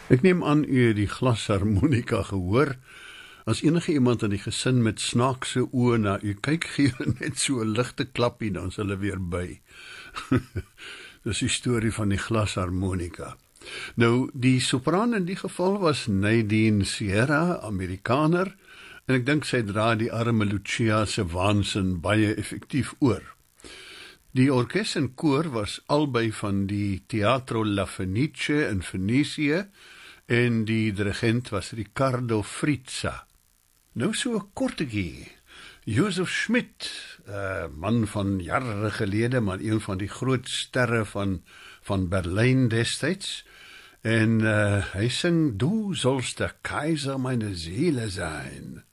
Ek neem aan u het die glasharmonika gehoor. As enige iemand in die gesin met snaakse oë na u kyk, gee net so 'n ligte klappie, dan is hulle weer by. Dis die storie van die glasharmonika. Nou, die sopraan in die geval was Nadine Sierra, Amerikaner, en ek dink sy dra die arme Lucia se waansin baie effektief oor. Die orkes en koor was albei van die Teatro La Fenice in Venesië, en die dirigent was Riccardo Frizza. Nou so 'n kortetjie. Josef Schmidt, man van jare gelede, maar een van die groot sterre van Berlyn destyds. En hy sing, Du sollst der Kaiser meine Seele sein.